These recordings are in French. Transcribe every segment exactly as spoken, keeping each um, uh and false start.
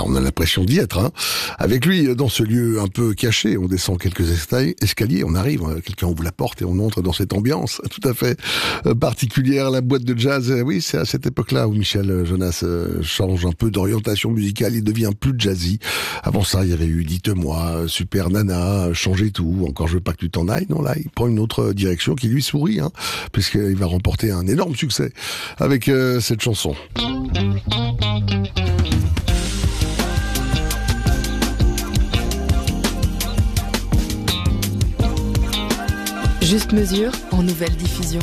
Ah, on a l'impression d'y être, hein. Avec lui, dans ce lieu un peu caché, on descend quelques escaliers, on arrive, quelqu'un ouvre la porte et on entre dans cette ambiance tout à fait particulière, la boîte de jazz. Oui, c'est à cette époque-là où Michel Jonas change un peu d'orientation musicale, il devient plus jazzy. Avant ça, il y avait eu Dites-moi, Super Nana, Changer tout, Encore je veux pas que tu t'en ailles. Non, là, il prend une autre direction qui lui sourit, hein, puisqu'il va remporter un énorme succès avec euh, cette chanson. Juste mesure en nouvelle diffusion.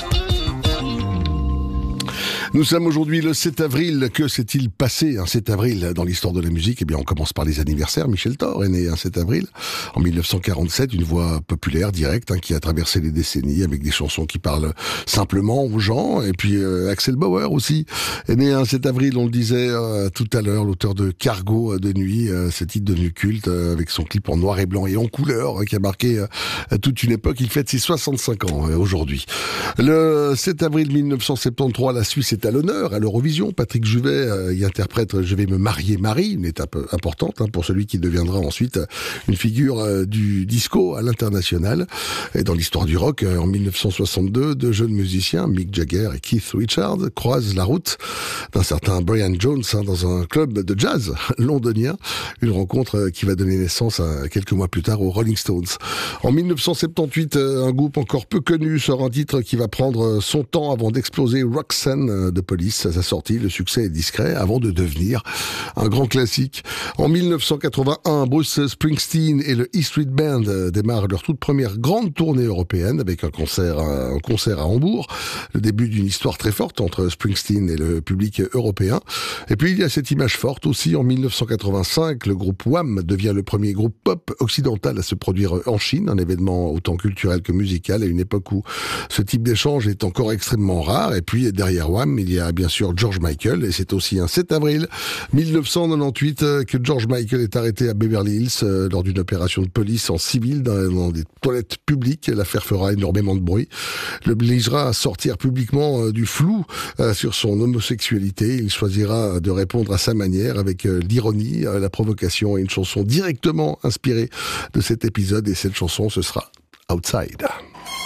Nous sommes aujourd'hui le sept avril. Que s'est-il passé un sept avril dans l'histoire de la musique? Eh bien, on commence par les anniversaires. Michel Thor est né un sept avril en mille neuf cent quarante-sept, une voix populaire, directe, hein, qui a traversé les décennies avec des chansons qui parlent simplement aux gens. Et puis euh, Axel Bauer aussi est né un sept avril, on le disait euh, tout à l'heure, l'auteur de Cargo de nuit, euh, ce titre devenu culte euh, avec son clip en noir et blanc et en couleur, euh, qui a marqué euh, toute une époque. Il fête ses soixante-cinq ans euh, aujourd'hui. Le sept avril mille neuf cent soixante-treize, la Suisse est à l'honneur à l'Eurovision. Patrick Juvet euh, y interprète Je vais me marier Marie, une étape importante, hein, pour celui qui deviendra ensuite une figure euh, du disco à l'international. Et dans l'histoire du rock, euh, en mille neuf cent soixante-deux, deux jeunes musiciens, Mick Jagger et Keith Richards, croisent la route d'un certain Brian Jones, hein, dans un club de jazz londonien. Une rencontre euh, qui va donner naissance à, quelques mois plus tard aux Rolling Stones. En mille neuf cent soixante-dix-huit, euh, un groupe encore peu connu sort un titre qui va prendre son temps avant d'exploser, Roxanne de Police. À sa sortie, le succès est discret avant de devenir un grand classique. En mille neuf cent quatre-vingt-un, Bruce Springsteen et le E Street Band démarrent leur toute première grande tournée européenne avec un concert, un concert à Hambourg. Le début d'une histoire très forte entre Springsteen et le public européen. Et puis il y a cette image forte aussi. En mille neuf cent quatre-vingt-cinq, le groupe Wham devient le premier groupe pop occidental à se produire en Chine, un événement autant culturel que musical à une époque où ce type d'échange est encore extrêmement rare. Et puis derrière Wham, il y a bien sûr George Michael, et c'est aussi un sept avril mille neuf cent quatre-vingt-dix-huit que George Michael est arrêté à Beverly Hills euh, lors d'une opération de police en civil dans, dans des toilettes publiques. L'affaire fera énormément de bruit, l'obligera à sortir publiquement euh, du flou euh, sur son homosexualité. Il choisira de répondre à sa manière avec euh, l'ironie, euh, la provocation et une chanson directement inspirée de cet épisode, et cette chanson ce sera Outside.